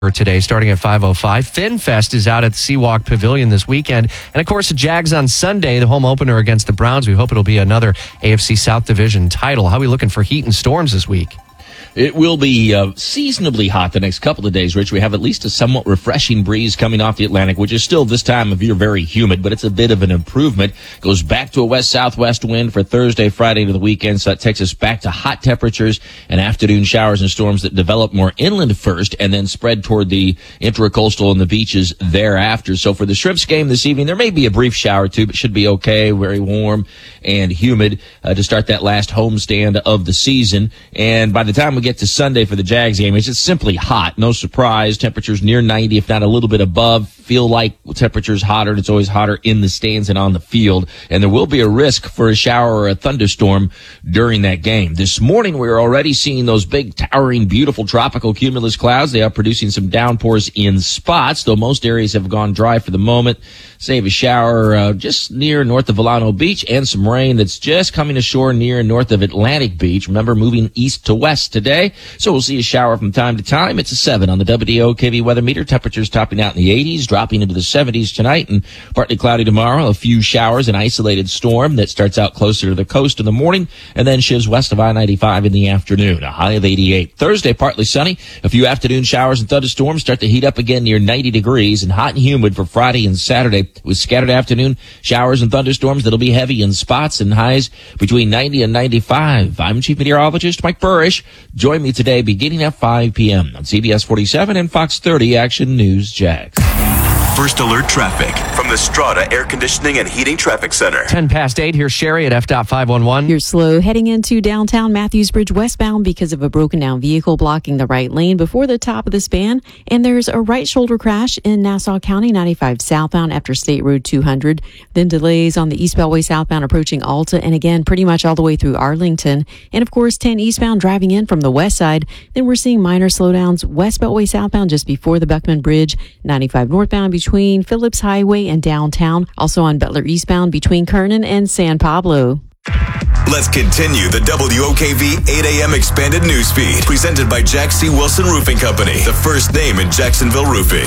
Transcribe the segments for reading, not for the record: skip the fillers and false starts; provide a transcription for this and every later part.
today, starting at 5:05. FinFest is out at the Seawalk Pavilion this weekend. And, of course, the Jags on Sunday, the home opener against the Browns. We hope it'll be another AFC South Division title. How are we looking for heat and storms this week? It will be seasonably hot the next couple of days, Rich. We have at least a somewhat refreshing breeze coming off the Atlantic, which is still this time of year very humid, but it's a bit of an improvement. Goes back to a west-southwest wind for Thursday, Friday into the weekend, so that takes us back to hot temperatures and afternoon showers and storms that develop more inland first and then spread toward the intracoastal and the beaches thereafter. So for the Shrimps game this evening, there may be a brief shower too, but should be okay, very warm and humid to start that last homestand of the season. And by the time we get to Sunday for the Jags game, it's just simply hot. No surprise. Temperatures near 90, if not a little bit above. Feel like temperatures hotter, and it's always hotter in the stands and on the field. And there will be a risk for a shower or a thunderstorm during that game. This morning, we're already seeing those big, towering, beautiful tropical cumulus clouds. They are producing some downpours in spots, though most areas have gone dry for the moment. Save a shower just near north of Volano Beach and some rain that's just coming ashore near and north of Atlantic Beach. Remember, moving east to west today, so we'll see a shower from time to time. It's a 7 on the WDOKV weather meter. Temperatures topping out in the 80s, dropping into the 70s tonight, and partly cloudy tomorrow. A few showers, an isolated storm that starts out closer to the coast in the morning and then shifts west of I-95 in the afternoon. A high of 88. Thursday, partly sunny. A few afternoon showers and thunderstorms start to heat up again near 90 degrees and hot and humid for Friday and Saturday with scattered afternoon showers and thunderstorms that'll be heavy in spots and highs between 90 and 95. I'm Chief Meteorologist Mike Burrish. Join me today beginning at 5 p.m. on CBS 47 and Fox 30 Action News Jags. First Alert Traffic from the Strata Air Conditioning and Heating Traffic Center. 10 past 8. Here's Sherry at FDOT 511. You're slow heading into downtown Matthews Bridge westbound because of a broken down vehicle blocking the right lane before the top of the span. And there's a right shoulder crash in Nassau County 95 southbound after State Road 200. Then delays on the East Beltway southbound approaching Alta, and again pretty much all the way through Arlington. And of course 10 eastbound driving in from the west side. Then we're seeing minor slowdowns West Beltway southbound just before the Buckman Bridge. 95 northbound between Phillips Highway and downtown. Also on Butler eastbound between Kernan and San Pablo. Let's continue the WOKV 8 a.m. expanded news feed presented by Jack C. Wilson Roofing Company, the first name in Jacksonville roofing.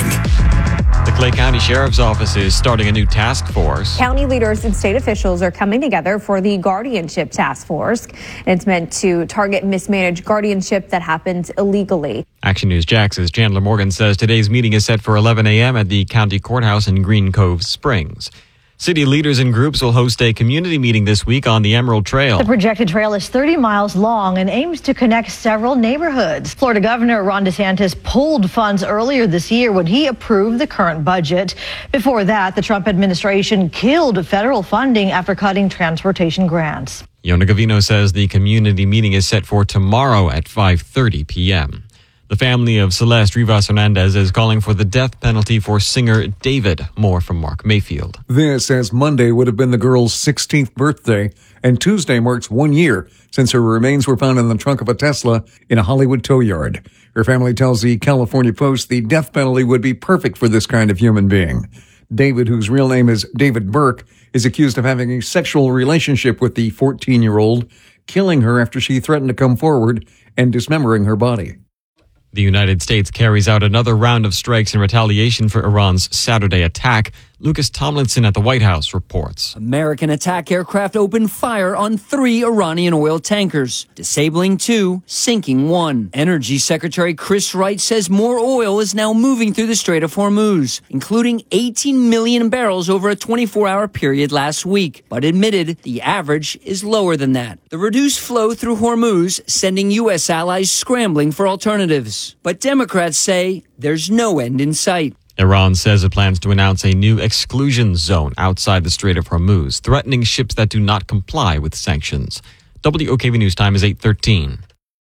The Clay County Sheriff's Office is starting a new task force. County leaders and state officials are coming together for the Guardianship Task Force. And it's meant to target mismanaged guardianship that happens illegally. Action News Jax's Chandler Morgan says today's meeting is set for 11 a.m. at the County Courthouse in Green Cove Springs. City leaders and groups will host a community meeting this week on the Emerald Trail. The projected trail is 30 miles long and aims to connect several neighborhoods. Florida Governor Ron DeSantis pulled funds earlier this year when he approved the current budget. Before that, the Trump administration killed federal funding after cutting transportation grants. Yona Gavino says the community meeting is set for tomorrow at 5:30 p.m. The family of Celeste Rivas Hernandez is calling for the death penalty for singer David. More from Mark Mayfield. This, as Monday would have been the girl's 16th birthday, and Tuesday marks 1 year since her remains were found in the trunk of a Tesla in a Hollywood tow yard. Her family tells the California Post the death penalty would be perfect for this kind of human being. David, whose real name is David Burke, is accused of having a sexual relationship with the 14-year-old, killing her after she threatened to come forward and dismembering her body. The United States carries out another round of strikes in retaliation for Iran's Saturday attack. Lucas Tomlinson at the White House reports. American attack aircraft opened fire on 3 Iranian oil tankers, disabling 2, sinking 1. Energy Secretary Chris Wright says more oil is now moving through the Strait of Hormuz, including 18 million barrels over a 24-hour period last week, but admitted the average is lower than that. The reduced flow through Hormuz sending U.S. allies scrambling for alternatives. But Democrats say there's no end in sight. Iran says it plans to announce a new exclusion zone outside the Strait of Hormuz, threatening ships that do not comply with sanctions. WOKV News Time is 8:13.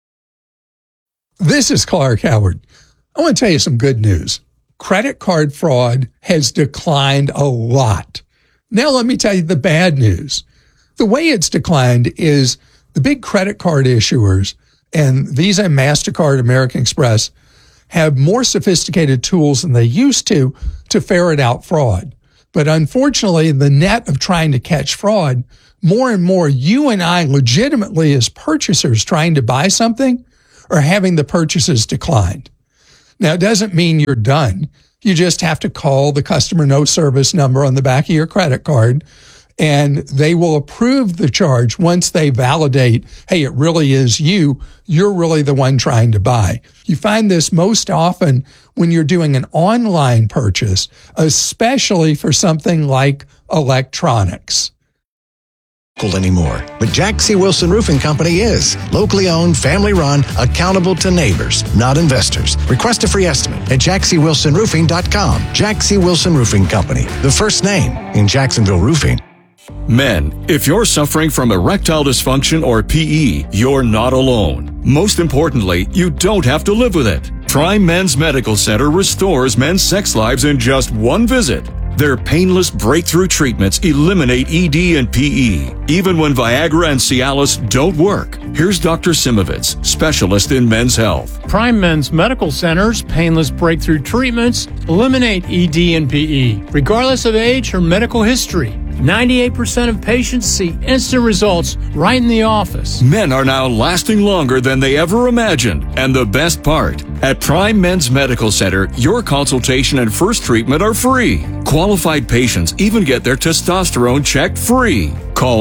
This is Clark Howard. I want to tell you some good news. Credit card fraud has declined a lot. Now let me tell you the bad news. The way it's declined is the big credit card issuers and Visa, MasterCard, American Express have more sophisticated tools than they used to ferret out fraud. But unfortunately, the net of trying to catch fraud, more and more you and I legitimately as purchasers trying to buy something are having the purchases declined. Now, it doesn't mean you're done. You just have to call the customer no service number on the back of your credit card, and they will approve the charge once they validate, hey, it really is you. You're really the one trying to buy. You find this most often when you're doing an online purchase, especially for something like electronics. Anymore, but Jack C. Wilson Roofing Company is locally owned, family run, accountable to neighbors, not investors. Request a free estimate at jackcwilsonroofing.com. Jack C. Wilson Roofing Company, the first name in Jacksonville roofing. Men, if you're suffering from erectile dysfunction or PE, you're not alone. Most importantly, you don't have to live with it. Prime Men's Medical Center restores men's sex lives in just one visit. Their painless breakthrough treatments eliminate ED and PE, even when Viagra and Cialis don't work. Here's Dr. Simovitz, specialist in men's health. Prime Men's Medical Center's painless breakthrough treatments eliminate ED and PE, regardless of age or medical history. 98% of patients see instant results right in the office. Men are now lasting longer than they ever imagined. And the best part, at Prime Men's Medical Center, your consultation and first treatment are free. Qualified patients even get their testosterone checked free. Call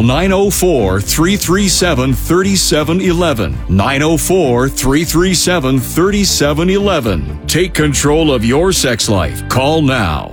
904-337-3711. 904-337-3711. Take control of your sex life. Call now.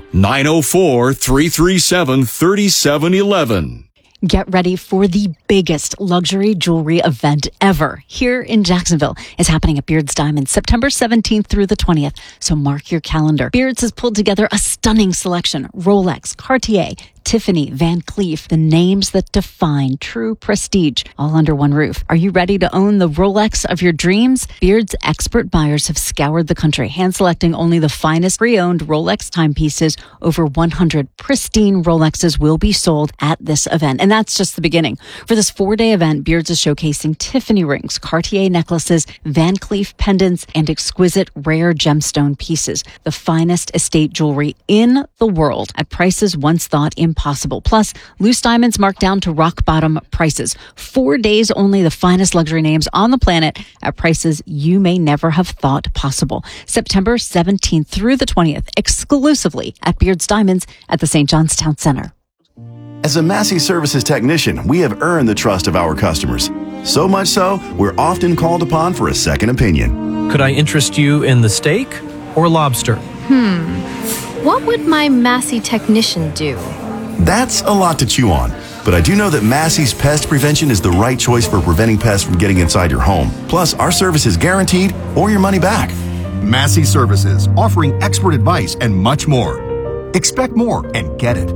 904-337-3711. Get ready for the biggest luxury jewelry event ever here in Jacksonville. It's happening at Beards Diamonds, September 17th through the 20th. So mark your calendar. Beards has pulled together a stunning selection. Rolex, Cartier, Tiffany, Van Cleef, the names that define true prestige, all under one roof. Are you ready to own the Rolex of your dreams? Beard's expert buyers have scoured the country, hand-selecting only the finest pre-owned Rolex timepieces. Over 100 pristine Rolexes will be sold at this event, and that's just the beginning. For this 4-day event, Beards is showcasing Tiffany rings, Cartier necklaces, Van Cleef pendants, and exquisite rare gemstone pieces, the finest estate jewelry in the world at prices once thought impossible. Plus, loose diamonds marked down to rock bottom prices. 4 days only, the finest luxury names on the planet at prices you may never have thought possible. September 17th through the 20th, exclusively at Beards Diamonds at the St. John's Town Center. As a Massey Services technician, we have earned the trust of our customers. So much so, we're often called upon for a second opinion. Could I interest you in the steak or lobster? What would my Massey technician do? That's a lot to chew on, but I do know that Massey's Pest Prevention is the right choice for preventing pests from getting inside your home. Plus, our service is guaranteed or your money back. Massey Services, offering expert advice and much more. Expect more and get it.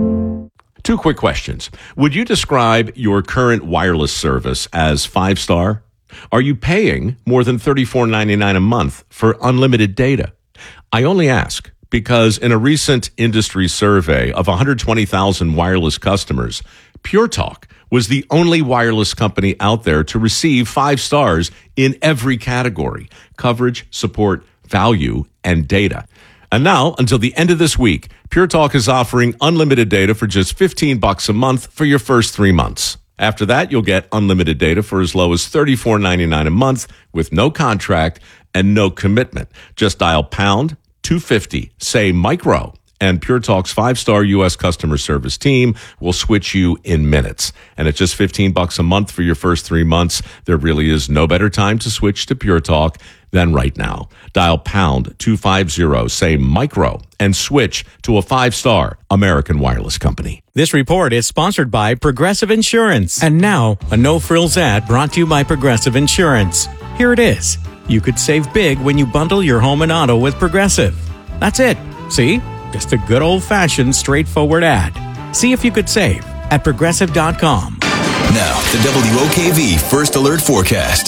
2 quick questions. Would you describe your current wireless service as 5-star? Are you paying more than $34.99 a month for unlimited data? I only ask because in a recent industry survey of 120,000 wireless customers, Pure Talk was the only wireless company out there to receive 5 stars in every category: coverage, support, value, and data. And now, until the end of this week, Pure Talk is offering unlimited data for just $15 a month for your first 3 months. After that, you'll get unlimited data for as low as $34.99 a month with no contract and no commitment. Just dial pound 250, say micro, and Pure Talk's 5-star U.S. customer service team will switch you in minutes. And at just $15 a month for your first 3 months, there really is no better time to switch to Pure Talk than right now. Dial pound 250, say micro, and switch to a 5-star American wireless company. This report is sponsored by Progressive Insurance. And now, a no-frills ad brought to you by Progressive Insurance. Here it is. You could save big when you bundle your home and auto with Progressive. That's it. See? Just a good old-fashioned, straightforward ad. See if you could save at Progressive.com. Now, the WOKV First Alert Forecast.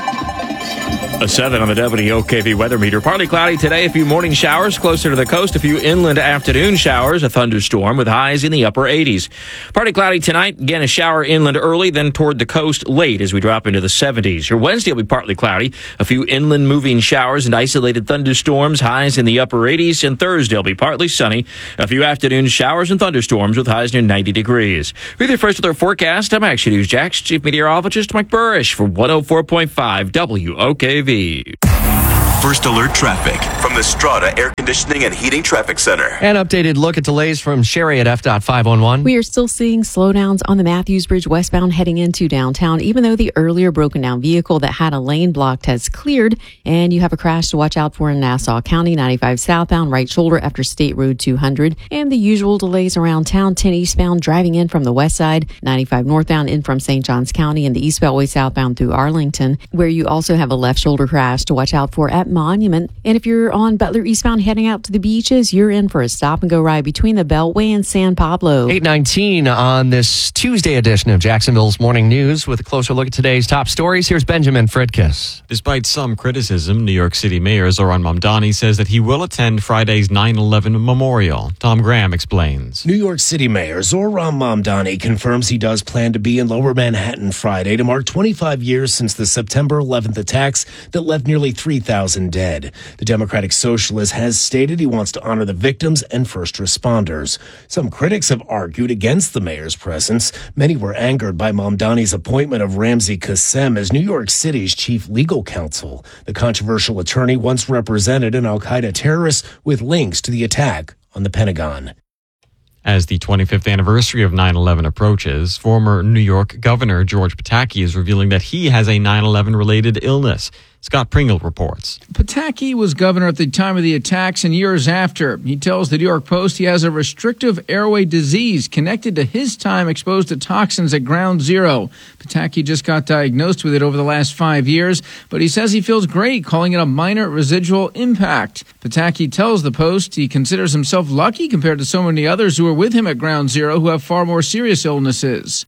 A 7 on the WOKV weather meter. Partly cloudy today, a few morning showers closer to the coast, a few inland afternoon showers, a thunderstorm with highs in the upper 80s. Partly cloudy tonight, again a shower inland early, then toward the coast late as we drop into the 70s. Your Wednesday will be partly cloudy, a few inland moving showers and isolated thunderstorms, highs in the upper 80s, and Thursday will be partly sunny, a few afternoon showers and thunderstorms with highs near 90 degrees. With your First Alert Forecast, I'm Action News Jack's Chief Meteorologist Mike Burrish for 104.5 WOKV. First Alert Traffic from the Strata Air Conditioning and Heating Traffic Center. An updated look at delays from Sherry at F.511. We are still seeing slowdowns on the Matthews Bridge westbound heading into downtown, even though the earlier broken down vehicle that had a lane blocked has cleared. And you have a crash to watch out for in Nassau County, 95 southbound, right shoulder after State Road 200. And the usual delays around town, 10 eastbound driving in from the west side, 95 northbound in from St. Johns County, and the East Beltway southbound through Arlington, where you also have a left shoulder crash to watch out for at Monument. And if you're on Butler eastbound heading out to the beaches, you're in for a stop and go ride between the Beltway and San Pablo. 8:19 on this Tuesday edition of Jacksonville's Morning News. With a closer look at today's top stories, here's Benjamin Fridkiss. Despite some criticism, New York City Mayor Zohran Mamdani says that he will attend Friday's 9/11 memorial. Tom Graham explains. New York City Mayor Zohran Mamdani confirms he does plan to be in Lower Manhattan Friday to mark 25 years since the September 11th attacks that left nearly 3,000 dead. The Democratic Socialist has stated he wants to honor the victims and first responders. Some critics have argued against the mayor's presence. Many were angered by Mamdani's appointment of Ramzi Qassem as New York City's chief legal counsel. The controversial attorney once represented an al-Qaeda terrorist with links to the attack on the Pentagon. As the 25th anniversary of 9/11 approaches, former New York Governor George Pataki is revealing that he has a 9/11 related illness. Scott Pringle reports. Pataki was governor at the time of the attacks and years after. He tells the New York Post he has a restrictive airway disease connected to his time exposed to toxins at Ground Zero. Pataki just got diagnosed with it over the last 5 years, but he says he feels great, calling it a minor residual impact. Pataki tells the Post he considers himself lucky compared to so many others who were with him at Ground Zero who have far more serious illnesses.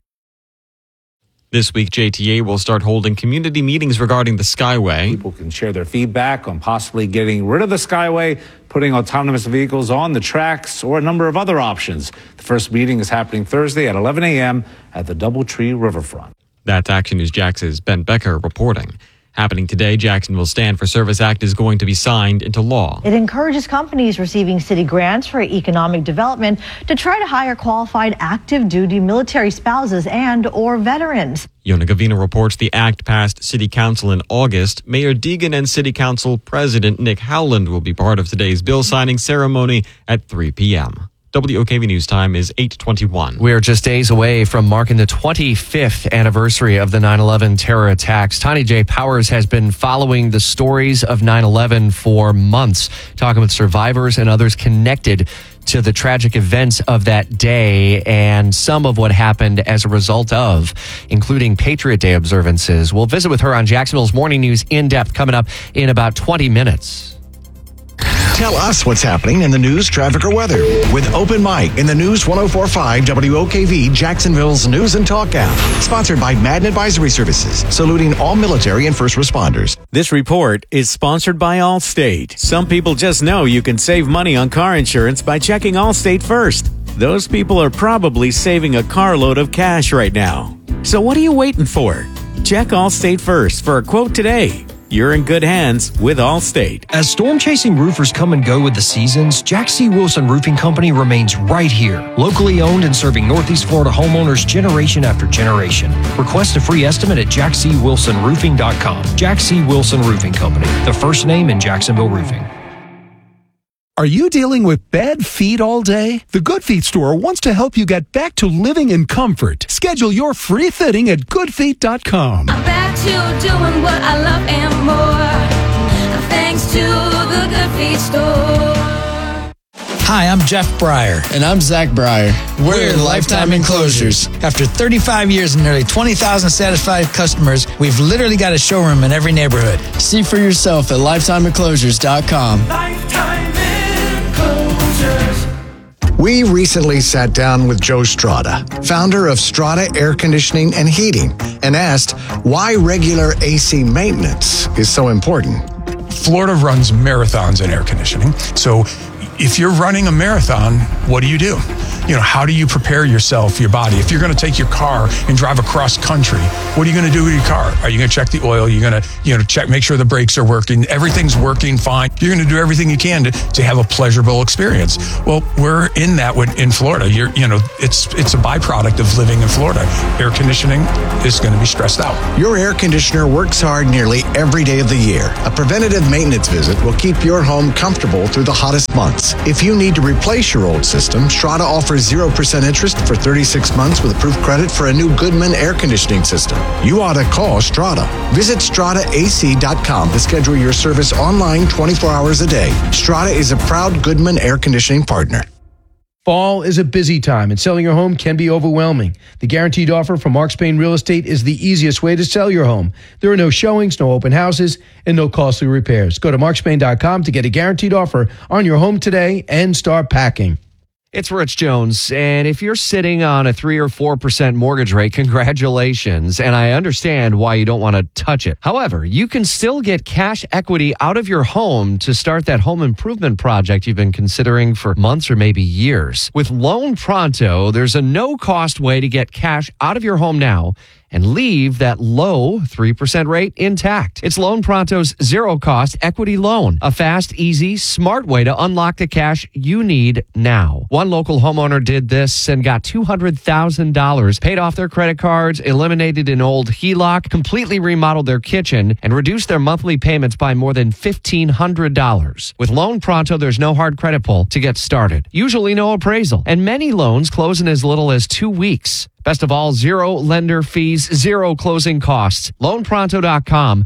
This week, JTA will start holding community meetings regarding the Skyway. People can share their feedback on possibly getting rid of the Skyway, putting autonomous vehicles on the tracks, or a number of other options. The first meeting is happening Thursday at 11 a.m. at the Doubletree Riverfront. That's Action News Jax's Ben Becker reporting. Happening today, Jacksonville Stand for Service Act is going to be signed into law. It encourages companies receiving city grants for economic development to try to hire qualified active duty military spouses and or veterans. Yona Gavina reports the act passed City Council in August. Mayor Deegan and City Council President Nick Howland will be part of today's bill signing ceremony at 3 p.m. WOKV News Time is 8:21. We're just days away from marking the 25th anniversary of the 9/11 terror attacks. Tani J. Powers has been following the stories of 9/11 for months, talking with survivors and others connected to the tragic events of that day and some of what happened as a result of, including Patriot Day observances. We'll visit with her on Jacksonville's Morning News in depth coming up in about 20 minutes. Tell us what's happening in the news, traffic, or weather with Open Mic in the News 104.5 WOKV, Jacksonville's News and Talk app. Sponsored by Madden Advisory Services, saluting all military and first responders. This report is sponsored by Allstate. Some people just know you can save money on car insurance by checking Allstate first. Those people are probably saving a carload of cash right now. So what are you waiting for? Check Allstate first for a quote today. You're in good hands with Allstate. As storm-chasing roofers come and go with the seasons, Jack C. Wilson Roofing Company remains right here. Locally owned and serving Northeast Florida homeowners generation after generation. Request a free estimate at jackcwilsonroofing.com. Jack C. Wilson Roofing Company, the first name in Jacksonville roofing. Are you dealing with bad feet all day? The Good Feet store wants to help you get back to living in comfort. Schedule your free fitting at goodfeet.com. I'm back to doing what I love and more, thanks to the Good Feet store. Hi, I'm Jeff Breyer. And I'm Zach Breyer. We're Lifetime Enclosures. After 35 years and nearly 20,000 satisfied customers, we've literally got a showroom in every neighborhood. See for yourself at lifetimeenclosures.com. Lifetime Enclosures. We recently sat down with Joe Strada, founder of Strada Air Conditioning and Heating, and asked why regular AC maintenance is so important. Florida runs marathons in air conditioning. So if you're running a marathon, what do? You know, how do you prepare yourself, your body? If you're going to take your car and drive across country, what are you going to do with your car? Are you going to check the oil? You're going to, check, make sure the brakes are working. Everything's working fine. You're going to do everything you can to have a pleasurable experience. Well, we're in that in Florida. It's a byproduct of living in Florida. Air conditioning is going to be stressed out. Your air conditioner works hard nearly every day of the year. A preventative maintenance visit will keep your home comfortable through the hottest months. If you need to replace your old system, Strata offers 0% interest for 36 months with approved credit for a new Goodman air conditioning system. You ought to call Strata. Visit StrataAC.com to schedule your service online 24 hours a day. Strata is a proud Goodman air conditioning partner. Fall is a busy time, and selling your home can be overwhelming. The guaranteed offer from Mark Spain Real Estate is the easiest way to sell your home. There are no showings, no open houses, and no costly repairs. Go to markspain.com to get a guaranteed offer on your home today and start packing. It's Rich Jones, and if you're sitting on a 3 or 4% mortgage rate, congratulations, and I understand why you don't want to touch it. However, you can still get cash equity out of your home to start that home improvement project you've been considering for months or maybe years. With Loan Pronto, there's a no-cost way to get cash out of your home now and leave that low 3% rate intact. It's Loan Pronto's zero-cost equity loan, a fast, easy, smart way to unlock the cash you need now. One local homeowner did this and got $200,000, paid off their credit cards, eliminated an old HELOC, completely remodeled their kitchen, and reduced their monthly payments by more than $1,500. With Loan Pronto, there's no hard credit pull to get started. Usually no appraisal, and many loans close in as little as 2 weeks. Best of all, zero lender fees, zero closing costs. LoanPronto.com,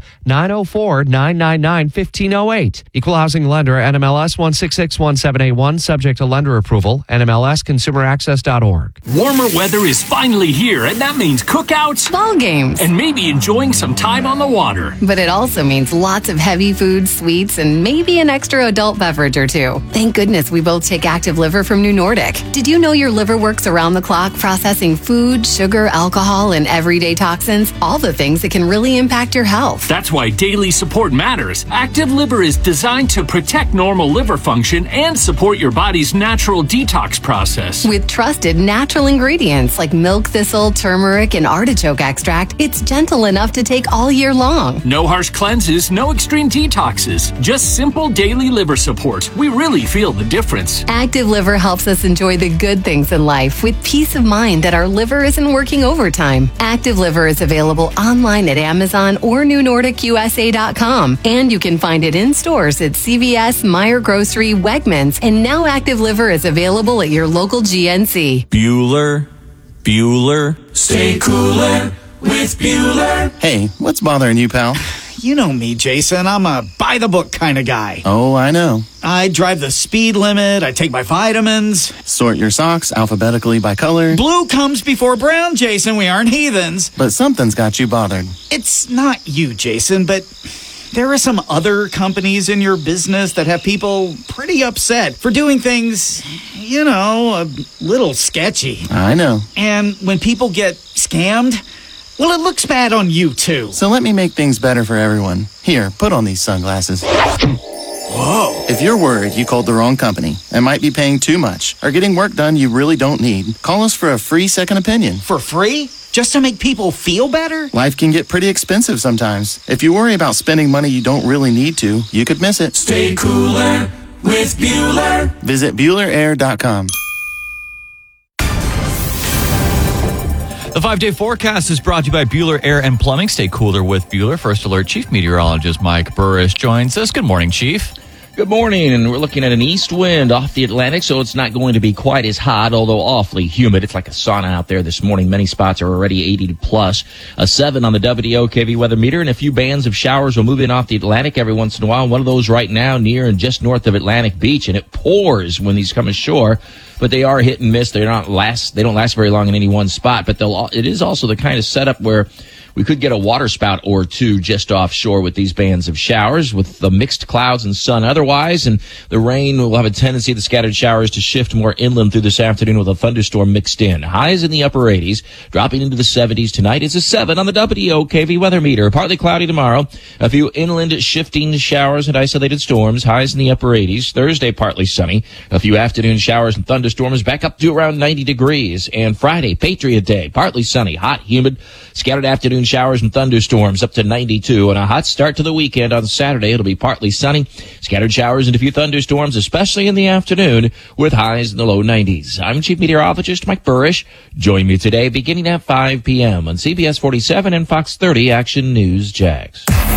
904-999-1508. Equal housing lender, NMLS 1661781, subject to lender approval, NMLSconsumeraccess.org. Warmer weather is finally here, and that means cookouts, ball games, and maybe enjoying some time on the water. But it also means lots of heavy food, sweets, and maybe an extra adult beverage or two. Thank goodness we both take Active Liver from New Nordic. Did you know your liver works around the clock processing food, sugar, alcohol, and everyday toxins, all the things that can really impact your health? That's why daily support matters. Active Liver is designed to protect normal liver function and support your body's natural detox process. With trusted natural ingredients like milk thistle, turmeric, and artichoke extract, it's gentle enough to take all year long. No harsh cleanses, no extreme detoxes, just simple daily liver support. We really feel the difference. Active Liver helps us enjoy the good things in life with peace of mind that our liver isn't working overtime. Active Liver is available online at Amazon or NewNordicUSA.com, and you can find it in stores at CVS, Meijer Grocery, Wegmans, and now Active Liver is available at your local GNC. Bueller, stay cooler with Bueller. Hey, what's bothering you, pal? You know me, Jason. I'm a by-the-book kind of guy. Oh, I know. I drive the speed limit. I take my vitamins. Sort your socks alphabetically by color. Blue comes before brown, Jason. We aren't heathens. But something's got you bothered. It's not you, Jason, but there are some other companies in your business that have people pretty upset for doing things, a little sketchy. I know. And when people get scammed, well, it looks bad on you, too. So let me make things better for everyone. Here, put on these sunglasses. Whoa. If you're worried you called the wrong company and might be paying too much or getting work done you really don't need, call us for a free second opinion. For free? Just to make people feel better? Life can get pretty expensive sometimes. If you worry about spending money you don't really need to, you could miss it. Stay cooler with Bueller. Visit BuellerAir.com. The 5-day forecast is brought to you by Bueller Air and Plumbing. Stay cooler with Bueller. First Alert Chief Meteorologist Mike Burrish joins us. Good morning, Chief. Good morning, and we're looking at an east wind off the Atlantic, so it's not going to be quite as hot, although awfully humid. It's like a sauna out there this morning. Many spots are already 80 plus. A 7 on the WOKV weather meter, and a few bands of showers will move in off the Atlantic every once in a while. One of those right now near and just north of Atlantic Beach, and it pours when these come ashore. But they are hit and miss. They don't last very long in any one spot. But it is also the kind of setup where we could get a water spout or two just offshore with these bands of showers, with the mixed clouds and sun otherwise. And the rain will have a tendency, the scattered showers, to shift more inland through this afternoon with a thunderstorm mixed in. Highs in the upper 80s, dropping into the 70s tonight. It's a 7 on the WOKV weather meter. Partly cloudy tomorrow. A few inland shifting showers and isolated storms. Highs in the upper 80s. Thursday, partly sunny. A few afternoon showers and thunderstorms back up to around 90 degrees. And Friday, Patriot Day. Partly sunny, hot, humid, scattered afternoon showers and thunderstorms up to 92, and a hot start to the weekend on Saturday. It'll be partly sunny, scattered showers and a few thunderstorms, especially in the afternoon, with highs in the low 90s. I'm Chief Meteorologist Mike Burrish. Join me today beginning at 5 p.m. on CBS 47 and Fox 30 Action News Jax.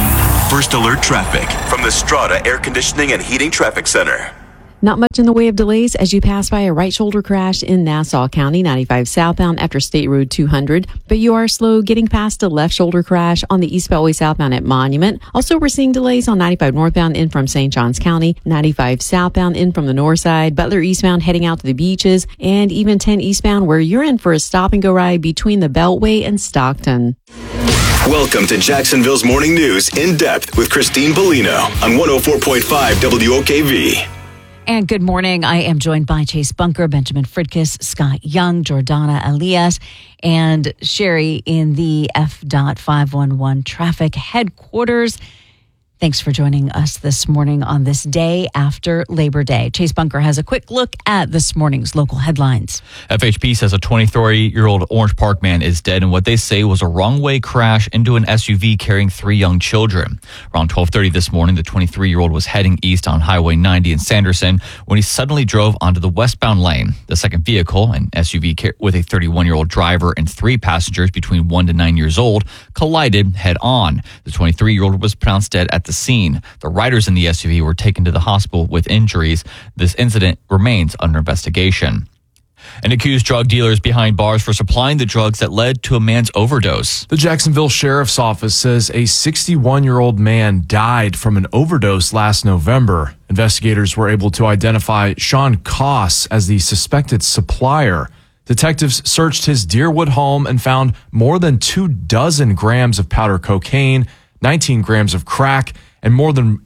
First Alert Traffic from the Strata Air Conditioning and Heating Traffic Center. Not much in the way of delays as you pass by a right shoulder crash in Nassau County, 95 southbound after State Road 200. But you are slow getting past a left shoulder crash on the East Beltway southbound at Monument. Also, we're seeing delays on 95 northbound in from St. Johns County, 95 southbound in from the north side, Butler eastbound heading out to the beaches, and even 10 eastbound where you're in for a stop and go ride between the Beltway and Stockton. Welcome to Jacksonville's Morning News in depth with Christine Bellino on 104.5 WOKV. And good morning. I am joined by Chase Bunker, Benjamin Fridkiss, Scott Young, Jordana Elias, and Sherry in the FDOT 511 traffic headquarters. Thanks for joining us this morning on this day after Labor Day. Chase Bunker has a quick look at this morning's local headlines. FHP says a 23-year-old Orange Park man is dead in what they say was a wrong-way crash into an SUV carrying 3 young children. Around 12:30 this morning, the 23-year-old was heading east on Highway 90 in Sanderson when he suddenly drove onto the westbound lane. The second vehicle, an SUV with a 31-year-old driver and 3 passengers between 1 to 9 years old, collided head-on. The 23-year-old was pronounced dead at the scene. The riders in the SUV were taken to the hospital with injuries. This incident remains under investigation. And accused drug dealers behind bars for supplying the drugs that led to a man's overdose. The Jacksonville Sheriff's Office says a 61-year-old man died from an overdose last November. Investigators were able to identify Sean Koss as the suspected supplier. Detectives searched his Deerwood home and found more than 24 grams of powder cocaine, 19 grams of crack, and more than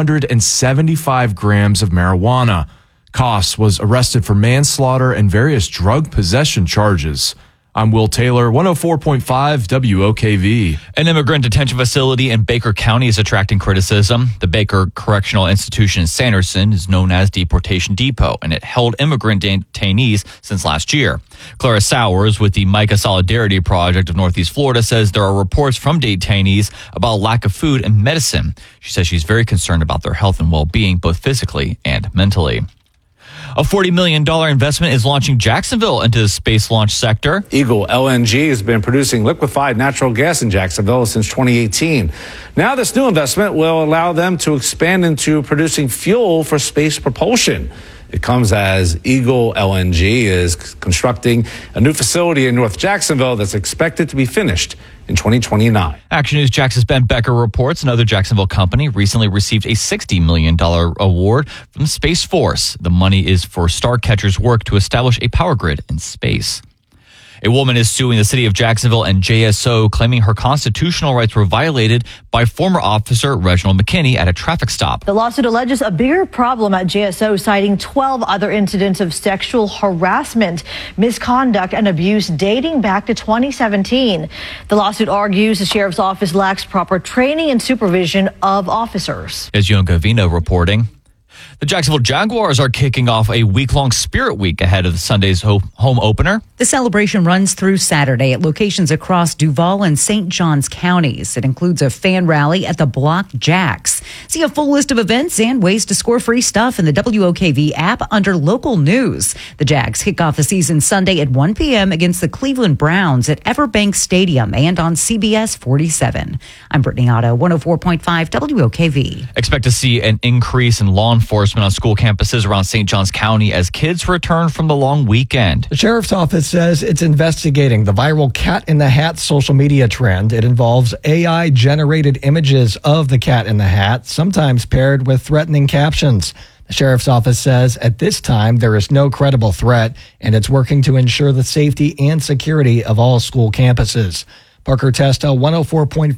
875 grams of marijuana. Koss was arrested for manslaughter and various drug possession charges. I'm Will Taylor, 104.5 WOKV. An immigrant detention facility in Baker County is attracting criticism. The Baker Correctional Institution in Sanderson is known as Deportation Depot, and it held immigrant detainees since last year. Clara Sowers with the Micah Solidarity Project of Northeast Florida says there are reports from detainees about lack of food and medicine. She says she's very concerned about their health and well-being, both physically and mentally. A $40 million investment is launching Jacksonville into the space launch sector. Eagle LNG has been producing liquefied natural gas in Jacksonville since 2018. Now this new investment will allow them to expand into producing fuel for space propulsion. It comes as Eagle LNG is constructing a new facility in North Jacksonville that's expected to be finished in 2029. Action News Jax's Ben Becker reports another Jacksonville company recently received a $60 million award from Space Force. The money is for Starcatcher's work to establish a power grid in space. A woman is suing the city of Jacksonville and JSO, claiming her constitutional rights were violated by former officer Reginald McKinney at a traffic stop. The lawsuit alleges a bigger problem at JSO, citing 12 other incidents of sexual harassment, misconduct, and abuse dating back to 2017. The lawsuit argues the sheriff's office lacks proper training and supervision of officers. As Young Gavino reporting. The Jacksonville Jaguars are kicking off a week-long Spirit Week ahead of Sunday's home opener. The celebration runs through Saturday at locations across Duval and St. Johns counties. It includes a fan rally at the Block Jacks. See a full list of events and ways to score free stuff in the WOKV app under local news. The Jags kick off the season Sunday at 1 p.m. against the Cleveland Browns at Everbank Stadium and on CBS 47. I'm Brittany Otto, 104.5 WOKV. Expect to see an increase in law enforcement on school campuses around St. Johns County as kids return from the long weekend. The sheriff's office says it's investigating the viral Cat in the Hat social media trend. It involves AI-generated images of the Cat in the Hat, sometimes paired with threatening captions. The sheriff's office says at this time there is no credible threat, and it's working to ensure the safety and security of all school campuses. Parker Testa, 104.5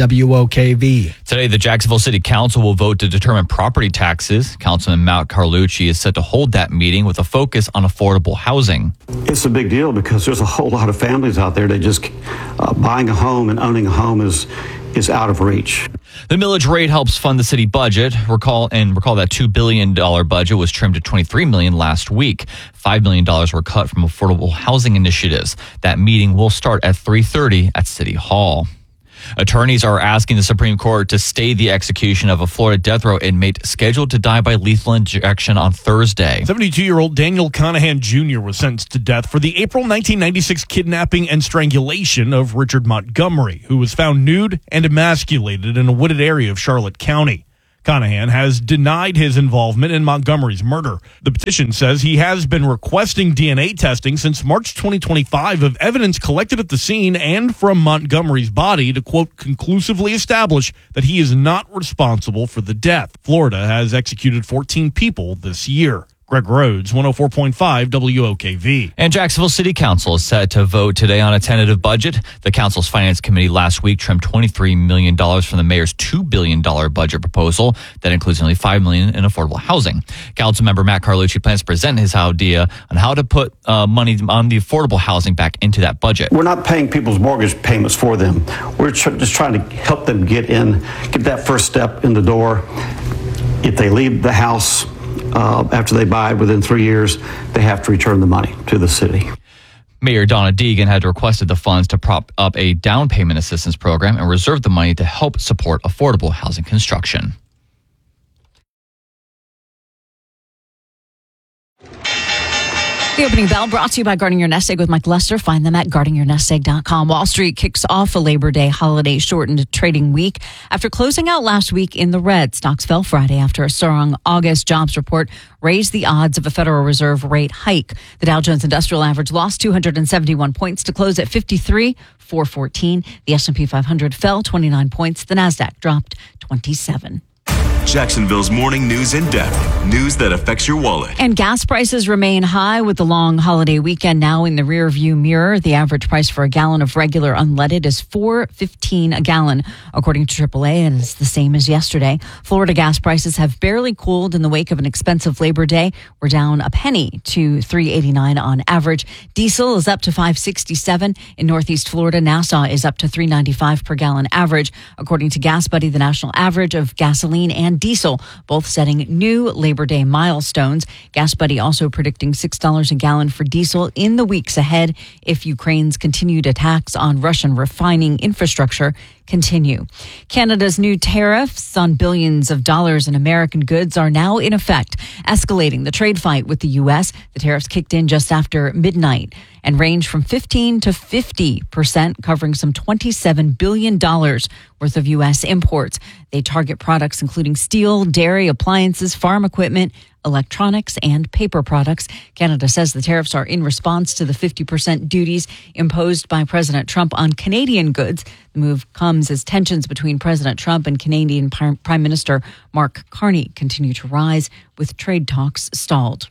WOKV. Today, the Jacksonville City Council will vote to determine property taxes. Councilman Matt Carlucci is set to hold that meeting with a focus on affordable housing. It's a big deal because there's a whole lot of families out there that just buying a home and owning a home is out of reach. The millage rate helps fund the city budget. Recall that $2 billion budget was trimmed to $23 million last week. $5 million were cut from affordable housing initiatives. That meeting will start at 3:30 at City Hall. Attorneys are asking the Supreme Court to stay the execution of a Florida death row inmate scheduled to die by lethal injection on Thursday. 72-year-old Daniel Conahan Jr. was sentenced to death for the April 1996 kidnapping and strangulation of Richard Montgomery, who was found nude and emasculated in a wooded area of Charlotte County. Conahan has denied his involvement in Montgomery's murder. The petition says he has been requesting DNA testing since March 2025 of evidence collected at the scene and from Montgomery's body to, quote, conclusively establish that he is not responsible for the death. Florida has executed 14 people this year. Greg Rhodes, 104.5 WOKV. And Jacksonville City Council is set to vote today on a tentative budget. The council's finance committee last week trimmed $23 million from the mayor's $2 billion budget proposal. That includes nearly $5 million in affordable housing. Council member Matt Carlucci plans to present his idea on how to put money on the affordable housing back into that budget. We're not paying people's mortgage payments for them. We're just trying to help them get that first step in the door. If they leave the house after they buy within 3 years, they have to return the money to the city. Mayor Donna Deegan had requested the funds to prop up a down payment assistance program and reserve the money to help support affordable housing construction. The opening bell brought to you by Guarding Your Nest Egg with Mike Lester. Find them at guardingyournestegg.com. Wall Street kicks off a Labor Day holiday shortened trading week. After closing out last week in the red, stocks fell Friday after a strong August jobs report raised the odds of a Federal Reserve rate hike. The Dow Jones Industrial Average lost 271 points to close at 53,414. The S&P 500 fell 29 points. The Nasdaq dropped 27. Jacksonville's morning news in depth. News that affects your wallet. And gas prices remain high with the long holiday weekend now in the rearview mirror. The average price for a gallon of regular unleaded is $4.15 a gallon. According to AAA, it is the same as yesterday. Florida gas prices have barely cooled in the wake of an expensive Labor Day. We're down a penny to $3.89 on average. Diesel is up to $5.67. In Northeast Florida, Nassau is up to $3.95 per gallon average. According to Gas Buddy, the national average of gasoline and diesel, both setting new Labor Day milestones. Gas Buddy also predicting $6 a gallon for diesel in the weeks ahead if Ukraine's continued attacks on Russian refining infrastructure continue. Canada's new tariffs on billions of dollars in American goods are now in effect, escalating the trade fight with the U.S. The tariffs kicked in just after midnight and range from 15 to 50%, covering some $27 billion worth of U.S. imports. They target products including steel, dairy, appliances, farm equipment, electronics, and paper products. Canada says the tariffs are in response to the 50% duties imposed by President Trump on Canadian goods. The move comes as tensions between President Trump and Canadian Prime Minister Mark Carney continue to rise, with trade talks stalled.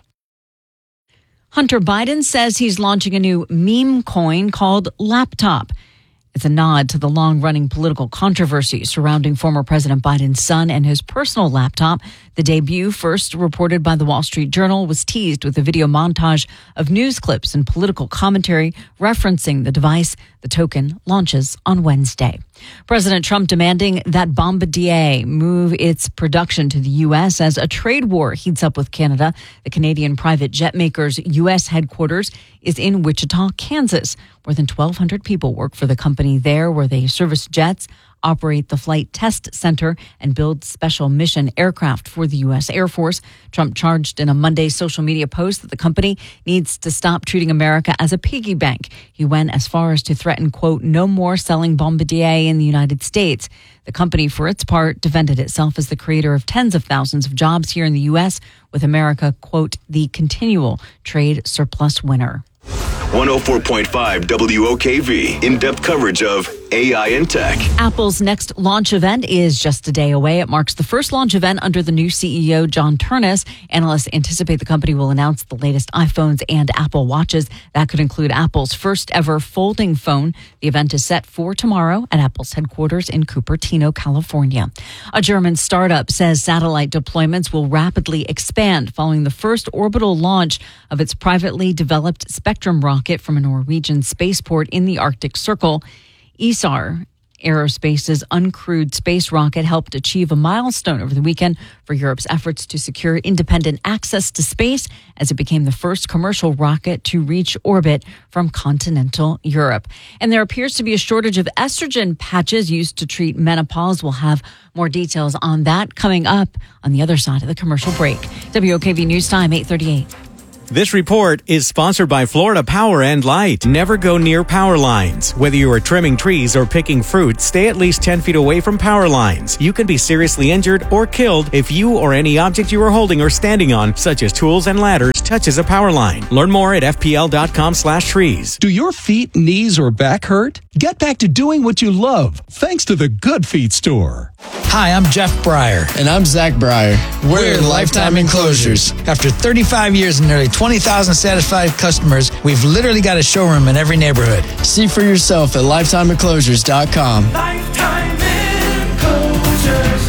Hunter Biden says he's launching a new meme coin called Laptop. It's a nod to the long-running political controversy surrounding former President Biden's son and his personal laptop. The debut, first reported by the Wall Street Journal, was teased with a video montage of news clips and political commentary referencing the device. The token launches on Wednesday. President Trump demanding that Bombardier move its production to the U.S. as a trade war heats up with Canada. The Canadian private jet maker's U.S. headquarters is in Wichita, Kansas. More than 1,200 people work for the company there, where they service jets, operate the Flight Test Center, and build special mission aircraft for the U.S. Air Force. Trump charged in a Monday social media post that the company needs to stop treating America as a piggy bank. He went as far as to threaten, quote, no more selling Bombardier in the United States. The company, for its part, defended itself as the creator of tens of thousands of jobs here in the U.S., with America, quote, the continual trade surplus winner. 104.5 WOKV. In-depth coverage of AI and tech. Apple's next launch event is just a day away. It marks the first launch event under the new CEO, John Ternus. Analysts anticipate the company will announce the latest iPhones and Apple Watches. That could include Apple's first ever folding phone. The event is set for tomorrow at Apple's headquarters in Cupertino, California. A German startup says satellite deployments will rapidly expand following the first orbital launch of its privately developed Spectrum rocket from a Norwegian spaceport in the Arctic Circle. ESAR Aerospace's uncrewed space rocket helped achieve a milestone over the weekend for Europe's efforts to secure independent access to space as it became the first commercial rocket to reach orbit from continental Europe. And there appears to be a shortage of estrogen patches used to treat menopause. We'll have more details on that coming up on the other side of the commercial break. WOKV News Time, 8:38. This report is sponsored by Florida Power and Light. Never go near power lines. Whether you are trimming trees or picking fruit, stay at least 10 feet away from power lines. You can be seriously injured or killed if you or any object you are holding or standing on, such as tools and ladders, touches a power line. Learn more at fpl.com/trees. Do your feet, knees, or back hurt? Get back to doing what you love thanks to the Good Feet store. Hi, I'm Jeff Breyer. And I'm Zach Breyer. We're Lifetime Enclosures. After 35 years and nearly 20,000 satisfied customers, we've literally got a showroom in every neighborhood. See for yourself at lifetimeenclosures.com. Lifetime Enclosures.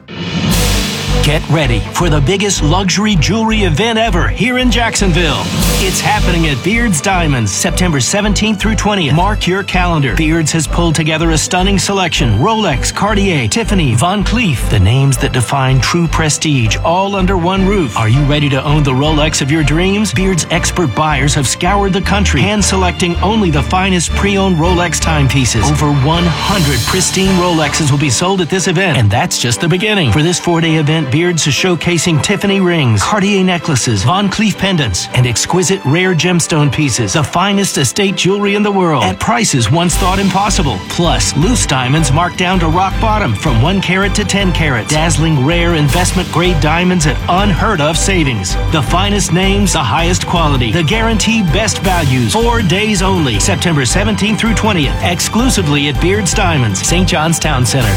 Get ready for the biggest luxury jewelry event ever here in Jacksonville. It's happening at Beard's Diamonds, September 17th through 20th. Mark your calendar. Beard's has pulled together a stunning selection. Rolex, Cartier, Tiffany, Van Cleef, the names that define true prestige, all under one roof. Are you ready to own the Rolex of your dreams? Beard's expert buyers have scoured the country, hand-selecting only the finest pre-owned Rolex timepieces. Over 100 pristine Rolexes will be sold at this event, and that's just the beginning. For this 4-day event, Beard's is showcasing Tiffany rings, Cartier necklaces, Van Cleef pendants, and exquisite rare gemstone pieces, the finest estate jewelry in the world, at prices once thought impossible. Plus, loose diamonds marked down to rock bottom from 1 carat to 10 carat. Dazzling rare investment-grade diamonds at unheard of savings. The finest names, the highest quality, the guaranteed best values. 4 days only, September 17th through 20th, exclusively at Beard's Diamonds, St. John's Town Center.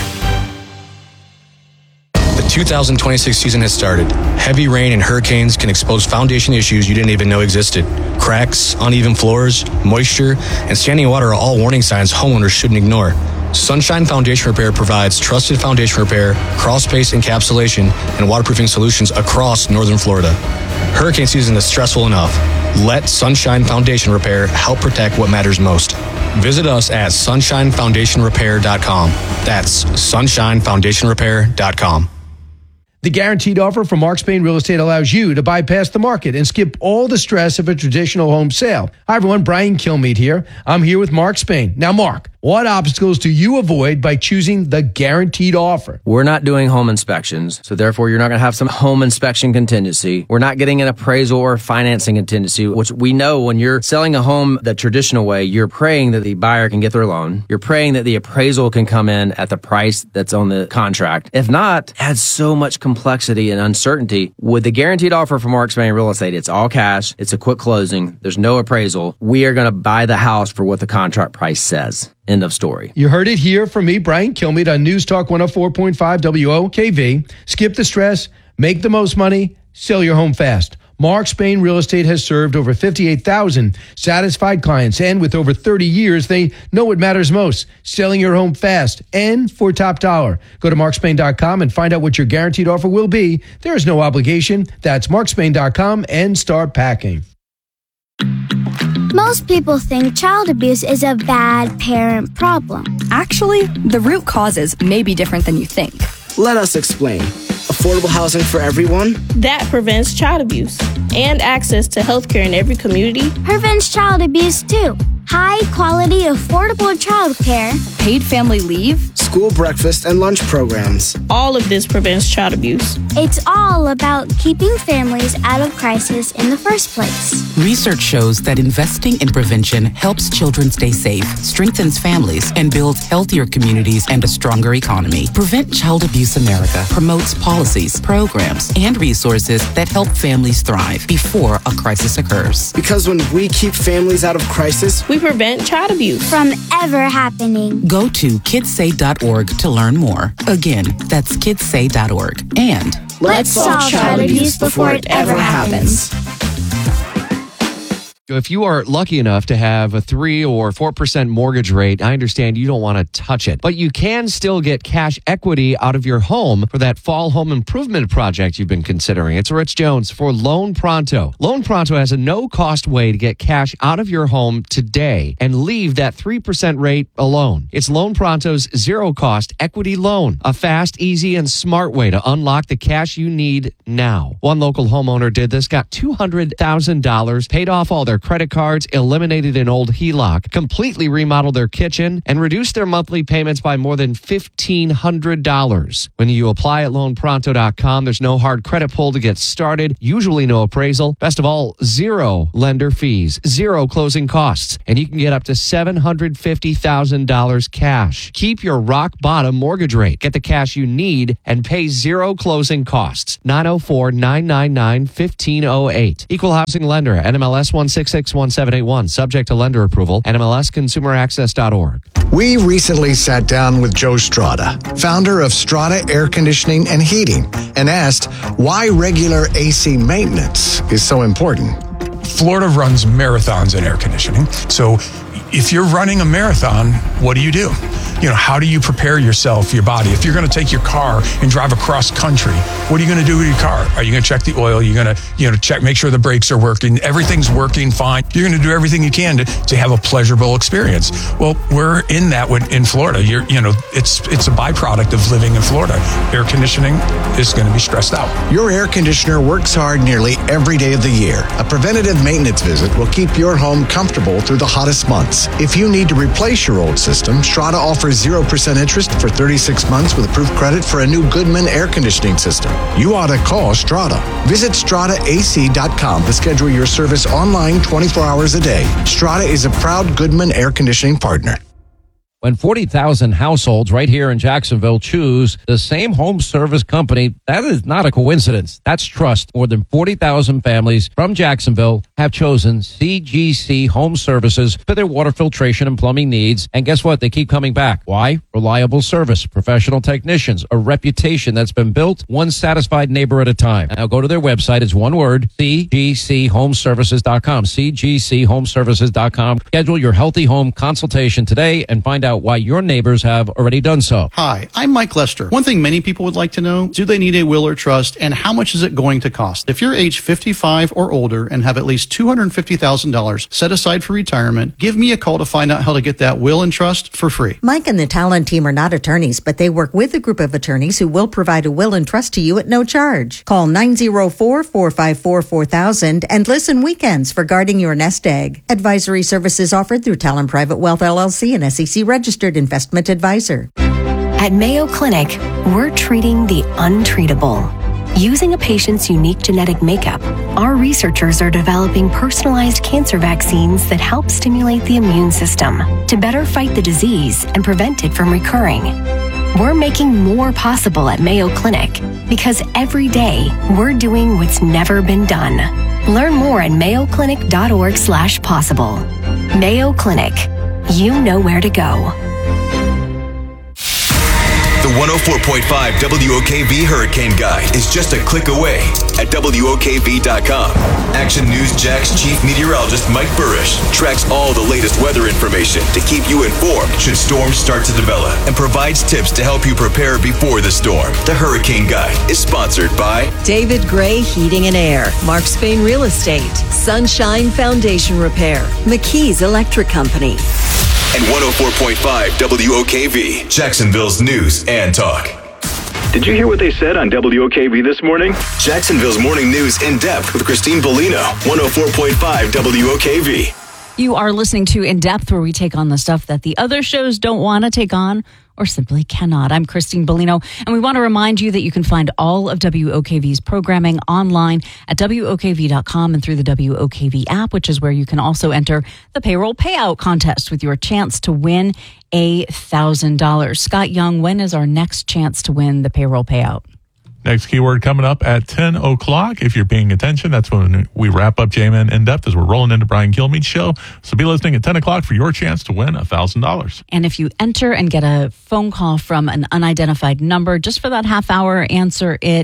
The 2026 season has started. Heavy rain and hurricanes can expose foundation issues you didn't even know existed. Cracks, uneven floors, moisture, and standing water are all warning signs homeowners shouldn't ignore. Sunshine Foundation Repair provides trusted foundation repair, crawl space encapsulation, and waterproofing solutions across northern Florida. Hurricane season is stressful enough. Let Sunshine Foundation Repair help protect what matters most. Visit us at sunshinefoundationrepair.com. That's sunshinefoundationrepair.com. The guaranteed offer from Mark Spain Real Estate allows you to bypass the market and skip all the stress of a traditional home sale. Hi, everyone. Brian Kilmeade here. I'm here with Mark Spain. Now, Mark, what obstacles do you avoid by choosing the guaranteed offer? We're not doing home inspections, so therefore you're not going to have some home inspection contingency. We're not getting an appraisal or financing contingency, which we know when you're selling a home the traditional way, you're praying that the buyer can get their loan. You're praying that the appraisal can come in at the price that's on the contract. If not, it adds so much complexity and uncertainty. With the guaranteed offer from Mark Spain Real Estate, it's all cash. It's a quick closing. There's no appraisal. We are going to buy the house for what the contract price says. End of story. You heard it here from me, Brian Kilmeade, on News Talk 104.5 WOKV. Skip the stress, make the most money, sell your home fast. Mark Spain Real Estate has served over 58,000 satisfied clients, and with over 30 years, they know what matters most, selling your home fast and for top dollar. Go to markspain.com and find out what your guaranteed offer will be. There is no obligation. That's markspain.com and start packing. Most people think child abuse is a bad parent problem. Actually, the root causes may be different than you think. Let us explain. Affordable housing for everyone? That prevents child abuse. And access to healthcare in every community. Prevents child abuse too. High quality, affordable childcare. Paid family leave. School breakfast and lunch programs. All of this prevents child abuse. It's all about keeping families out of crisis in the first place. Research shows that investing in prevention helps children stay safe, strengthens families, and builds healthier communities and a stronger economy. Prevent Child Abuse America promotes policies, programs, and resources that help families thrive before a crisis occurs. Because when we keep families out of crisis, we prevent child abuse from ever happening. Go to kidssay.org to learn more. Again, that's kidssay.org. And let's solve child abuse before it ever happens. If you are lucky enough to have a 3 or 4% mortgage rate, I understand you don't want to touch it. But you can still get cash equity out of your home for that fall home improvement project you've been considering. It's Rich Jones for Loan Pronto. Loan Pronto has a no-cost way to get cash out of your home today and leave that 3% rate alone. It's Loan Pronto's zero-cost equity loan, a fast, easy, and smart way to unlock the cash you need now. One local homeowner did this, got $200,000, paid off all their credit cards, eliminated an old HELOC, completely remodeled their kitchen, and reduced their monthly payments by more than $1,500. When you apply at loanpronto.com, there's no hard credit pull to get started, usually no appraisal. Best of all, zero lender fees, zero closing costs, and you can get up to $750,000 cash. Keep your rock bottom mortgage rate. Get the cash you need and pay zero closing costs. 904-999-1508. Equal housing lender, NMLS 1661781. Subject to lender approval. NMLSconsumeraccess.org. We recently sat down with Joe Strada, founder of Strada Air Conditioning and Heating, and asked why regular AC maintenance is so important. Florida runs marathons in air conditioning. So if you're running a marathon, what do? How do you prepare yourself, your body? If you're going to take your car and drive across country, what are you going to do with your car? Are you going to check the oil? You're going to, check, make sure the brakes are working. Everything's working fine. You're going to do everything you can to have a pleasurable experience. Well, we're in that in Florida. It's a byproduct of living in Florida. Air conditioning is going to be stressed out. Your air conditioner works hard nearly every day of the year. A preventative maintenance visit will keep your home comfortable through the hottest months. If you need to replace your old system, Strada offers 0% interest for 36 months with approved credit for a new Goodman air conditioning system. You ought to call Strada. Visit StradaAC.com to schedule your service online 24 hours a day. Strada is a proud Goodman air conditioning partner. When 40,000 households right here in Jacksonville choose the same home service company, that is not a coincidence. That's trust. More than 40,000 families from Jacksonville have chosen CGC Home Services for their water filtration and plumbing needs. And guess what? They keep coming back. Why? Reliable service, professional technicians, a reputation that's been built one satisfied neighbor at a time. Now go to their website. It's one word, cgchomeservices.com, cgchomeservices.com. Schedule your healthy home consultation today and find out why your neighbors have already done so. Hi, I'm Mike Lester. One thing many people would like to know, do they need a will or trust, and how much is it going to cost? If you're age 55 or older and have at least $250,000 set aside for retirement, give me a call to find out how to get that will and trust for free. Mike and the Talon team are not attorneys, but they work with a group of attorneys who will provide a will and trust to you at no charge. Call 904-454-4000 and listen weekends for guarding your nest egg. Advisory services offered through Talon Private Wealth LLC and SEC registered investment advisor. At Mayo Clinic, we're treating the untreatable. Using a patient's unique genetic makeup, our researchers are developing personalized cancer vaccines that help stimulate the immune system to better fight the disease and prevent it from recurring. We're making more possible at Mayo Clinic because every day we're doing what's never been done. Learn more at mayoclinic.org/possible. Mayo Clinic. You know where to go. The 104.5 WOKV Hurricane Guide is just a click away at WOKV.com. Action News Jack's chief meteorologist Mike Burrish tracks all the latest weather information to keep you informed should storms start to develop and provides tips to help you prepare before the storm. The Hurricane Guide is sponsored by David Gray Heating and Air, Mark Spain Real Estate, Sunshine Foundation Repair, McKee's Electric Company. And 104.5 WOKV, Jacksonville's news and talk. Did you hear what they said on WOKV this morning? Jacksonville's morning news in depth with Christine Bellino, 104.5 WOKV. You are listening to In Depth, where we take on the stuff that the other shows don't want to take on or simply cannot. I'm Christine Bellino, and we want to remind you that you can find all of WOKV's programming online at WOKV.com and through the WOKV app, which is where you can also enter the payroll payout contest with your chance to win $1,000. Scott Young, when is our next chance to win the payroll payout? Next keyword coming up at 10 o'clock. If you're paying attention, that's when we wrap up JMN In Depth as we're rolling into Brian Kilmeade's show. So be listening at 10 o'clock for your chance to win $1,000. And if you enter and get a phone call from an unidentified number, just for that half hour, answer it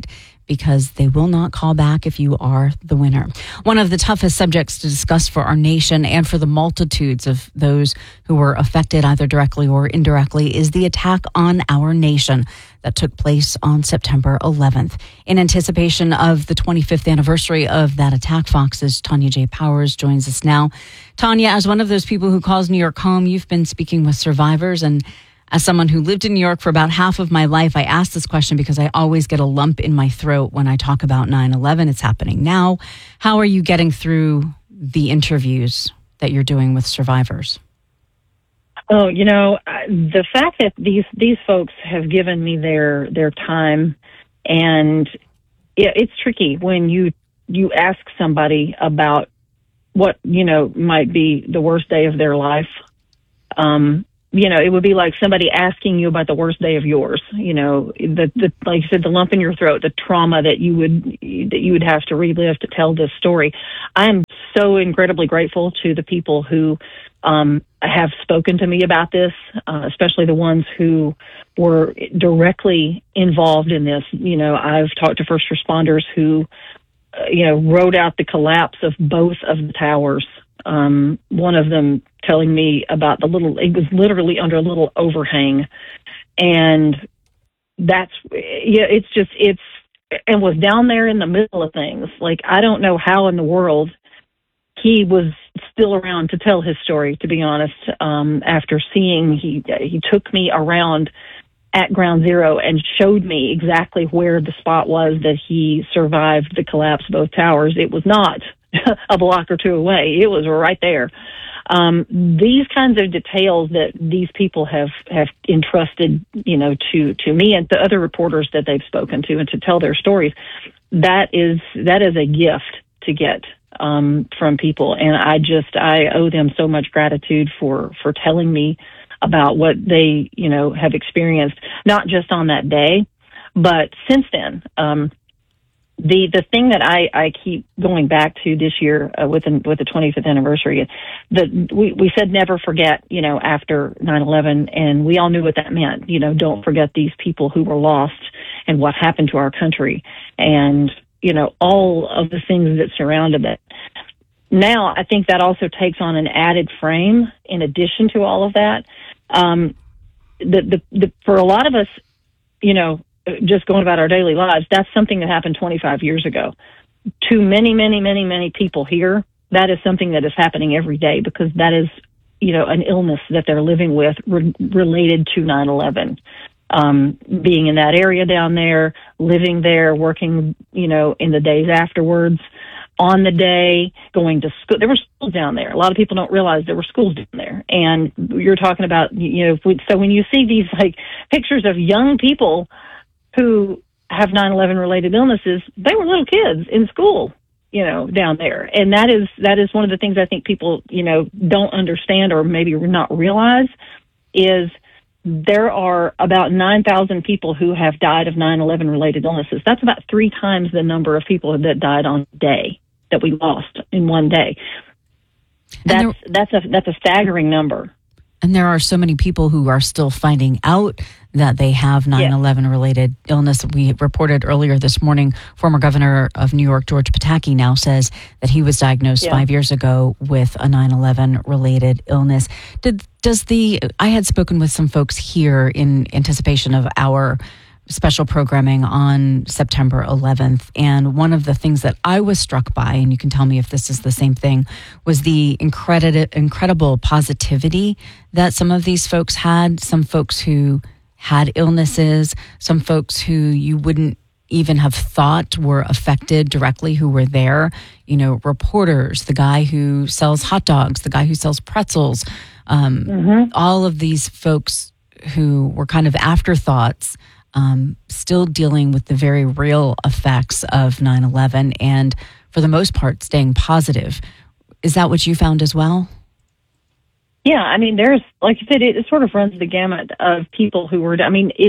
because they will not call back if you are the winner. One of the toughest subjects to discuss for our nation and for the multitudes of those who were affected either directly or indirectly is the attack on our nation that took place on September 11th. In anticipation of the 25th anniversary of that attack, Fox's Tanya J. Powers joins us now. Tanya, as one of those people who calls New York home, you've been speaking with survivors, and as someone who lived in New York for about half of my life, I ask this question because I always get a lump in my throat when I talk about 9/11. It's happening now. How are you getting through the interviews that you're doing with survivors? Oh, the fact that these folks have given me their time, and it's tricky when you ask somebody about what might be the worst day of their life. It would be like somebody asking you about the worst day of yours. The like you said, the lump in your throat, the trauma that you would have to relive to tell this story. I am so incredibly grateful to the people who have spoken to me about this, especially the ones who were directly involved in this. I've talked to first responders who, wrote out the collapse of both of the towers. One of them telling me about it was literally under a little overhang. And and was down there in the middle of things. Like, I don't know how in the world he was still around to tell his story, to be honest. After seeing, he took me around at Ground Zero and showed me exactly where the spot was that he survived the collapse of both towers. It was not a block or two away. It was right there. These kinds of details that these people have entrusted, to me and to other reporters that they've spoken to and to tell their stories, that is a gift to get from people. And I owe them so much gratitude for telling me about what they, have experienced, not just on that day, but since then. The thing that I keep going back to this year with the 25th anniversary, we said never forget, after 9/11, and we all knew what that meant. Don't forget these people who were lost and what happened to our country, and all of the things that surrounded it. Now, I think that also takes on an added frame in addition to all of that. For a lot of us, just going about our daily lives, that's something that happened 25 years ago. To many, many, many, many people here, that is something that is happening every day, because that is, an illness that they're living with related to 9/11. Being in that area down there, living there, working, in the days afterwards, on the day, going to school. There were schools down there. A lot of people don't realize there were schools down there. And you're talking about, so when you see these pictures of young people who have 9/11 related illnesses, they were little kids in school, down there. And that is one of the things I think people, don't understand or maybe not realize is there are about 9,000 people who have died of 9/11 related illnesses. That's about 3 times the number of people that died on a day that we lost in one day. That's a staggering number. And there are so many people who are still finding out that they have 9/11 related illness. We reported earlier this morning, former governor of New York, George Pataki, now says that he was diagnosed 5 years ago with a 9/11 related illness. I had spoken with some folks here in anticipation of our special programming on September 11th. And one of the things that I was struck by, and you can tell me if this is the same thing, was the incredible positivity that some of these folks had. Some folks who had illnesses, some folks who you wouldn't even have thought were affected directly, who were there. Reporters, the guy who sells hot dogs, the guy who sells pretzels, all of these folks who were kind of afterthoughts, still dealing with the very real effects of 9/11 and, for the most part, staying positive. Is that what you found as well? Yeah, I mean, there's, like you said, it sort of runs the gamut of people who were,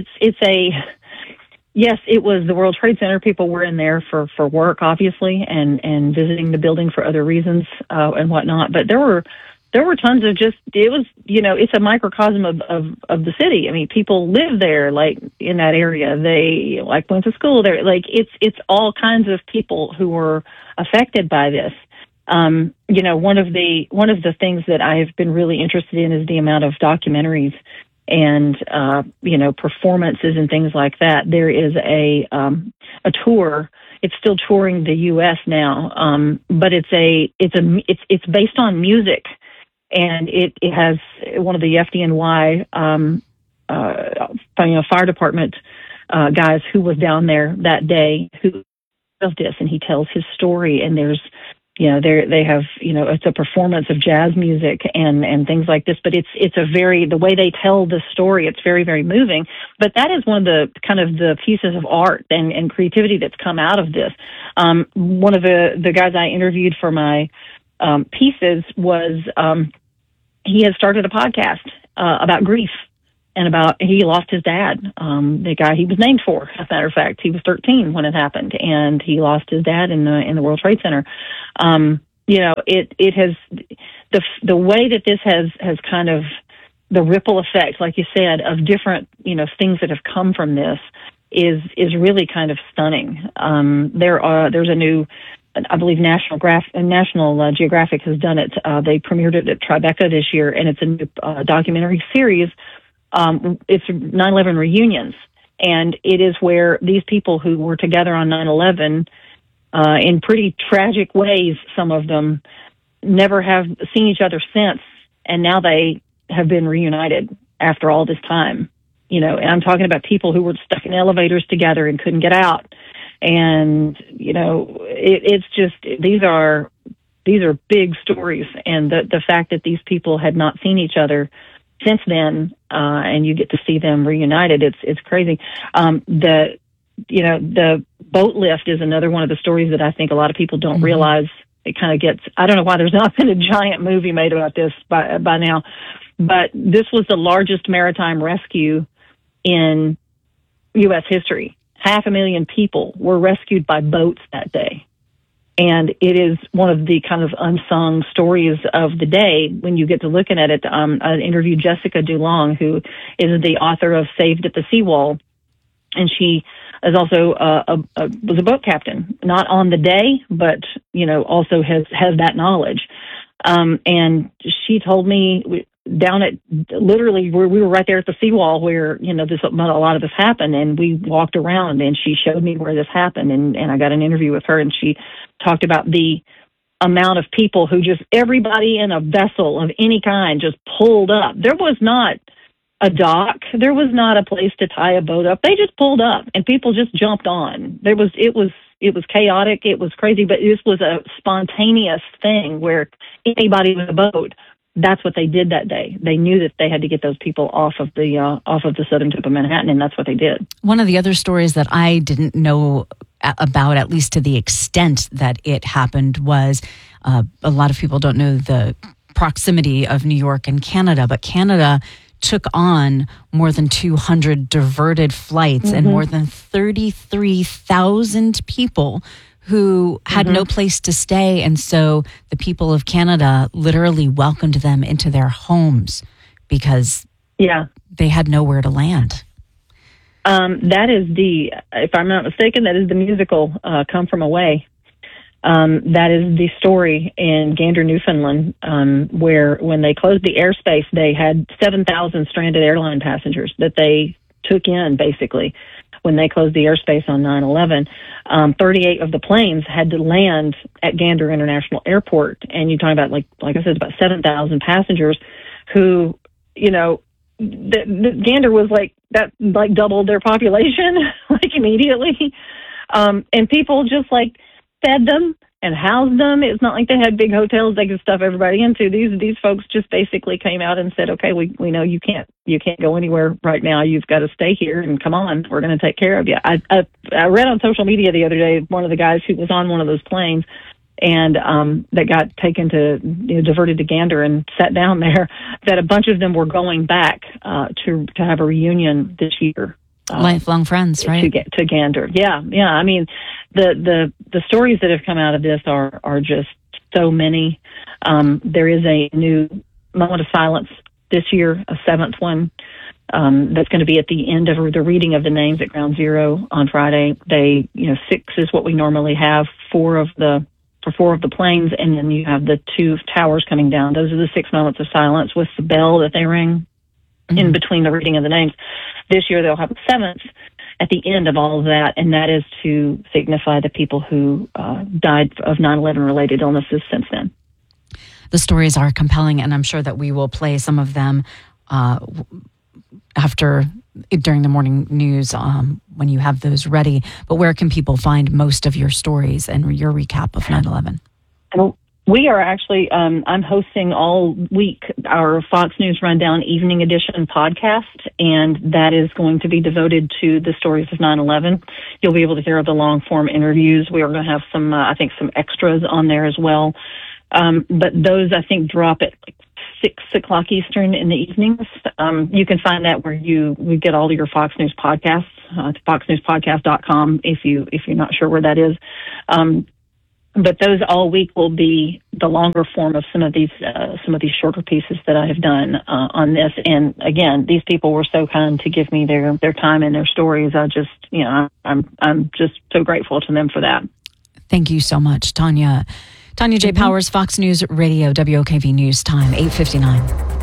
yes, it was the World Trade Center. People were in there for work, obviously, and visiting the building for other reasons and whatnot. But there there were tons of it was, it's a microcosm of the city. I mean, people live there, like in that area. They like went to school there. Like it's all kinds of people who were affected by this. One of the things that I've been really interested in is the amount of documentaries and, performances and things like that. There is a tour. It's still touring the U.S. now, but it's based on music, and it has one of the FDNY fire department guys who was down there that day who does this, and he tells his story. And there's they have it's a performance of jazz music and things like this, but it's the way they tell the story, it's very, very moving. But that is one of the kind of the pieces of art and creativity that's come out of this. One of the guys I interviewed for my pieces was he has started a podcast about grief and about he lost his dad, the guy he was named for. As a matter of fact, he was 13 when it happened, and he lost his dad in the World Trade Center. It has the way that this has kind of the ripple effect, like you said, of different things that have come from this is really kind of stunning. There's a new, I believe, National Geographic has done it. They premiered it at Tribeca this year, and it's a new documentary series. It's 9/11 reunions, and it is where these people who were together on 9/11 in pretty tragic ways, some of them never have seen each other since, and now they have been reunited after all this time. And I'm talking about people who were stuck in elevators together and couldn't get out. And, it's just, these are big stories. And the fact that these people had not seen each other since then, and you get to see them reunited, it's crazy. The boat lift is another one of the stories that I think a lot of people don't realize. It kind of gets, I don't know why there's not been a giant movie made about this by now, but this was the largest maritime rescue in U.S. history. 500,000 people were rescued by boats that day. And it is one of the kind of unsung stories of the day when you get to looking at it. I interviewed Jessica Dulong, who is the author of Saved at the Seawall. And she is also was a boat captain, not on the day, but, also has that knowledge. And she told me down at literally where we were right there at the seawall where, a lot of this happened, and we walked around and she showed me where this happened. And I got an interview with her, and she talked about the amount of people who just everybody in a vessel of any kind just pulled up. There was not a dock. There was not a place to tie a boat up. They just pulled up and people just jumped on. It was chaotic. It was crazy, but this was a spontaneous thing where anybody with a boat, that's what they did that day. They knew that they had to get those people off of the southern tip of Manhattan, and that's what they did. One of the other stories that I didn't know about, at least to the extent that it happened, was a lot of people don't know the proximity of New York and Canada, but Canada took on more than 200 diverted flights and more than 33,000 people who had no place to stay. And so the people of Canada literally welcomed them into their homes because they had nowhere to land. That is if I'm not mistaken, that is the musical Come From Away. That is the story in Gander, Newfoundland, where when they closed the airspace, they had 7,000 stranded airline passengers that they took in, basically, when they closed the airspace on 9/11. 38 of the planes had to land at Gander International Airport. And you're talking about, like I said, about 7,000 passengers who, the Gander was doubled their population, immediately. And people just fed them and housed them. It's not like they had big hotels they could stuff everybody into. These folks just basically came out and said, okay, we know you can't go anywhere right now. You've got to stay here, and come on, we're going to take care of you. I read on social media the other day, one of the guys who was on one of those planes and that got taken diverted to Gander and sat down there, that a bunch of them were going back to have a reunion this year. Lifelong friends, right? To Gander. Yeah. I mean, the stories that have come out of this are just so many. There is a new moment of silence this year, a seventh one. That's going to be at the end of the reading of the names at Ground Zero on Friday. 6 is what we normally have, four of the planes, and then you have the 2 towers coming down. Those are the 6 moments of silence with the bell that they ring in between the reading of the names. This year they'll have a 7th at the end of all of that, and that is to signify the people who died of 9/11 related illnesses since then. The stories are compelling, and I'm sure that we will play some of them during the morning news when you have those ready. But where can people find most of your stories and your recap of 9/11? We are actually, I'm hosting all week our Fox News Rundown Evening Edition podcast, and that is going to be devoted to the stories of 9/11. You'll be able to hear the long-form interviews. We are going to have some extras on there as well. But those, I think, drop at 6 o'clock Eastern in the evenings. You can find that where we get all of your Fox News podcasts, foxnewspodcast.com if you're not sure where that is. But those all week will be the longer form of some of these shorter pieces that I have done on this. And again, these people were so kind to give me their time and their stories. I'm just so grateful to them for that. Thank you so much, Tanya. Tanya J. Powers, Fox News Radio, WOKV News Time, 8:59.